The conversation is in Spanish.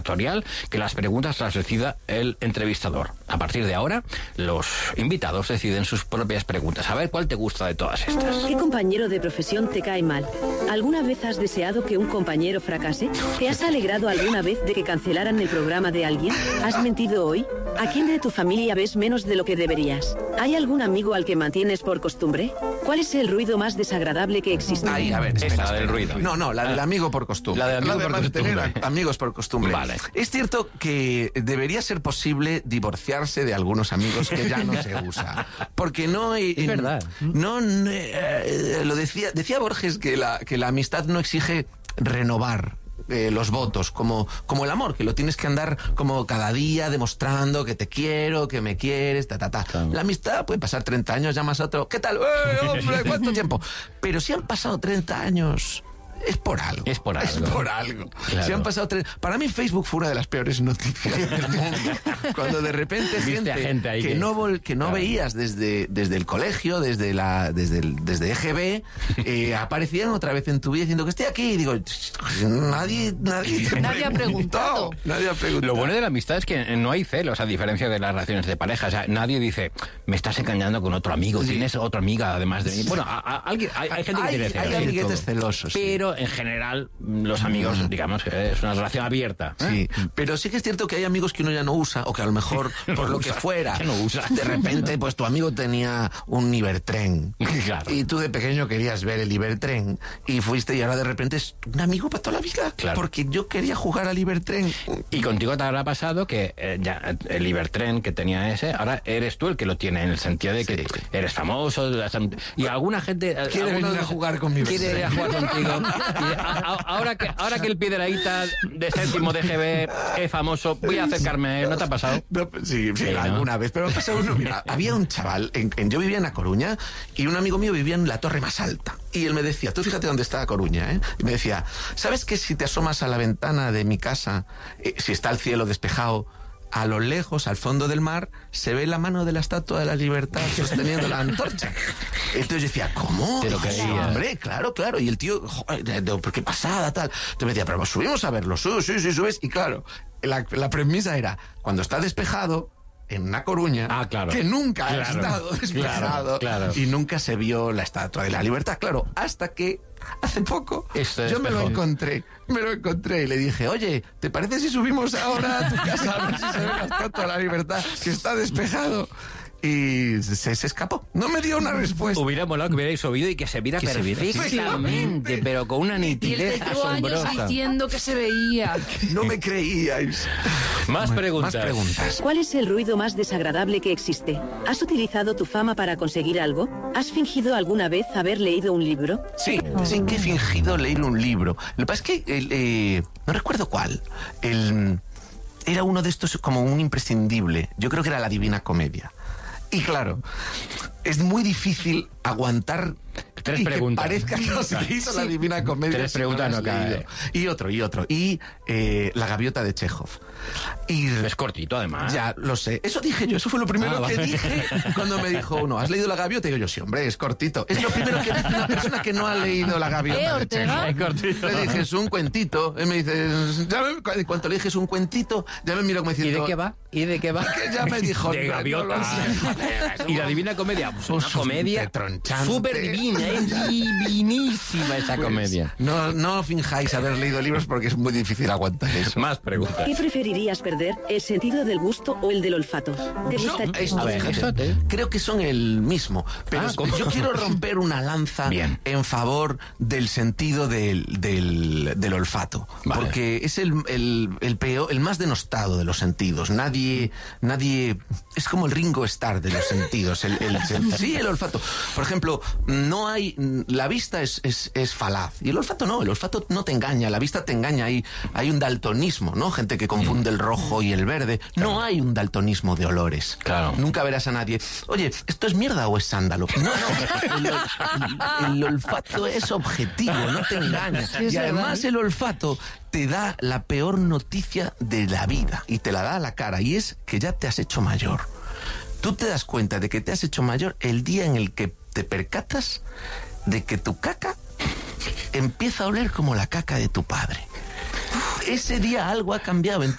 que las preguntas las decida el entrevistador. A partir de ahora, los invitados deciden sus propias preguntas. A ver, ¿cuál te gusta de todas estas? ¿Qué compañero de profesión te cae mal? ¿Alguna vez has deseado que un compañero fracase? ¿Te has alegrado alguna vez de que cancelaran el programa de alguien? ¿Has mentido hoy? ¿A quién de tu familia ves menos de lo que deberías? ¿Hay algún amigo al que mantienes por costumbre? ¿Cuál es el ruido más desagradable que existe? Ay, a ver, Esa del ruido. No, la del amigo por costumbre. La del amigo por mantener costumbre. amigos por costumbre. Vale. Es cierto que debería ser posible divorciarse de algunos amigos que ya no se usa. Porque no... Es verdad. Lo decía Borges que la amistad no exige renovar los votos, como el amor, que lo tienes que andar como cada día demostrando que te quiero, que me quieres, Claro. La amistad puede pasar 30 años, llamas a otro, ¿qué tal? Hombre, ¿cuánto tiempo? Pero si han pasado 30 años... Es por algo. Es por algo. Claro. Si han pasado para mí Facebook fue una de las peores noticias del mundo. Cuando de repente gente ahí que no veías desde el colegio, desde EGB, aparecían otra vez en tu vida diciendo que estoy aquí. Y digo, nadie ha preguntado. Nadie ha preguntado. Lo bueno de la amistad es que no hay celos, a diferencia de las relaciones de pareja. O sea, nadie dice, me estás engañando con otro amigo, tienes otra amiga además de mí. Bueno, hay gente que tiene celos. Hay amiguetes celosos. Pero en general, los amigos, digamos, que es una relación abierta. Sí, pero sí que es cierto que hay amigos que uno ya no usa, o que a lo mejor, por lo que fuera, que no usa. de repente, pues tu amigo tenía un Ibertren. Claro. Y tú de pequeño querías ver el Ibertren. Y fuiste y ahora de repente es un amigo para toda la vida. Claro. Porque yo quería jugar al Ibertren. Y contigo te habrá pasado que ya el Ibertren que tenía ese, ahora eres tú el que lo tiene, en el sentido de que Sí. eres famoso. Y alguna gente... Quiere venir a jugar con mi Quiere ir a jugar contigo. Y ahora que el Piedrahíta de séptimo de GB es famoso, voy a acercarme a él. ¿No te ha pasado? No, sí, Sí, ¿no? alguna vez, pero me pasó uno. Mira, había un chaval, yo vivía en A Coruña y un amigo mío vivía en la torre más alta. Y él me decía, tú fíjate dónde está A Coruña, ¿eh? Y me decía, ¿sabes que si te asomas a la ventana de mi casa, si está el cielo despejado, a lo lejos, al fondo del mar, se ve la mano de la Estatua de la Libertad sosteniendo la antorcha? Entonces yo decía, ¿cómo? Te lo Sí, creías. hombre, claro. Y el tío, joder, ¿por qué pasada, tal? Entonces me decía, pero subimos a verlo, sí, subes. Y claro, la premisa era, cuando está despejado, en una Coruña, claro. que nunca ha Claro, estado despejado, claro. y nunca se vio la Estatua de la Libertad, claro, hasta que hace poco Esto yo me lo despejó. encontré y le dije, oye, ¿te parece si subimos ahora a tu casa a ver si se ve la Estatua de la Libertad que está despejado? Y se escapó. No me dio una respuesta. Hubiera molado que hubierais subido y que se viera Que se viera, perfectamente, pero con una Y él nitidez te llevó años asombrosa. diciendo que se veía. No me creíais. Más preguntas. Más preguntas. ¿Cuál es el ruido más desagradable que existe? ¿Has utilizado tu fama para conseguir algo? ¿Has fingido alguna vez haber leído un libro? Sí que he fingido leer un libro. Lo que pasa es que no recuerdo cuál. Era uno de estos como un imprescindible. Yo creo que era La Divina Comedia. Y claro, es muy difícil aguantar Tres y preguntas. que parezca que no se hizo La Divina Comedia. Tres si preguntas lo has no cabe. leído. Y otro. Y La Gaviota de Chekhov. Y Es cortito, además. ya, lo sé. Eso dije yo, eso fue lo primero que vale. dije cuando me dijo uno, ¿has leído La Gaviota? Y digo yo, sí, hombre, es cortito. Es lo primero que dice una persona que no ha leído La Gaviota de Ortega? Chekhov. Es cortito. Le dije, es un cuentito. Y me dice, cuando le dije es un cuentito, ya me miró como ¿Y diciendo... de qué va? ¿Y de qué va? Que ya me dijo, de no, gaviota. no lo sé. Y La Divina Comedia, pues una Pues, comedia tronchante. súper divina, divinísima esa comedia. No finjáis haber leído libros porque es muy difícil aguantar eso. Más preguntas. ¿Qué preferirías perder, el sentido del gusto o el del olfato? ¿Te gusta? A ver, fíjate, eso te- creo que son el mismo, pero ¿cómo? yo quiero romper una lanza Bien. en favor del sentido del olfato, Vale. porque es el peor, el más denostado de los sentidos. Nadie es como el Ringo Starr de los sentidos. Sí, el olfato. Por ejemplo, no hay, la vista es falaz y el olfato no te engaña, la vista te engaña. Hay un daltonismo, ¿no? Gente que confunde el rojo y el verde. No hay un daltonismo de olores. Claro. Nunca verás a nadie, oye, ¿esto es mierda o es sándalo? No. El olfato es objetivo, no te engaña. es Y además verdad. el olfato te da la peor noticia de la vida y te la da a la cara, y es que ya te has hecho mayor. Tú te das cuenta de que te has hecho mayor el día en el que te percatas de que tu caca empieza a oler como la caca de tu padre. ese día algo ha cambiado.